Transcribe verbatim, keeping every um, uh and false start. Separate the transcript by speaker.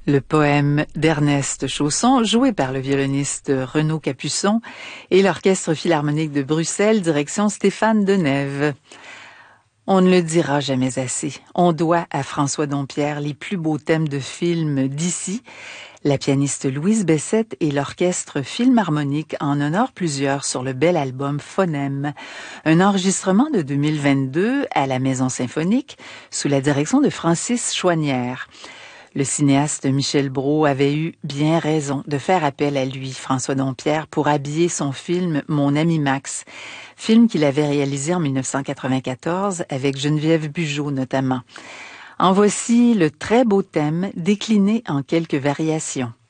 Speaker 1: Le poème d'Ernest Chausson, joué par le violoniste Renaud Capuçon et l'Orchestre philharmonique de Bruxelles, direction Stéphane Denève. On ne le dira jamais assez. On doit à François Dompierre les plus beaux thèmes de films d'ici. La pianiste Louise Bessette et l'Orchestre philharmonique en honorent plusieurs sur le bel album Phonème. Un enregistrement de deux mille vingt-deux à la Maison symphonique sous la direction de Francis Chouanière. Le cinéaste Michel Brault avait eu bien raison de faire appel à lui, François Dompierre, pour habiller son film Mon ami Max, film qu'il avait réalisé en mille neuf cent quatre-vingt-quatorze avec Geneviève Bujold notamment. En voici le très beau thème décliné en quelques variations.